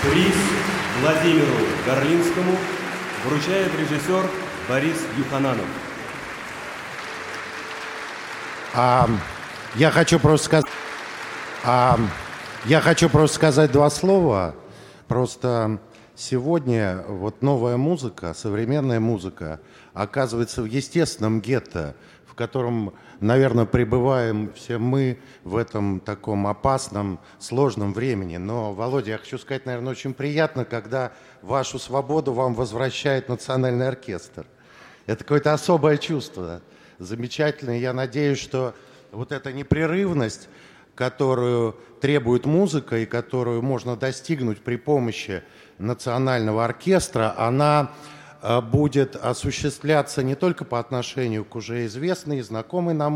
Приз Владимиру Горлинскому вручает режиссер Борис Юхананов. Я хочу просто сказать два слова. Просто сегодня вот новая музыка, современная музыка оказывается в естественном гетто, в котором, наверное, пребываем все мы в этом таком опасном, сложном времени. Но, Володя, я хочу сказать, наверное, очень приятно, когда вашу свободу вам возвращает Национальный оркестр. Это какое-то особое чувство, замечательное. Я надеюсь, что вот эта непрерывность, которую требует музыка и которую можно достигнуть при помощи Национального оркестра, она будет осуществляться не только по отношению к уже известной и знакомой нам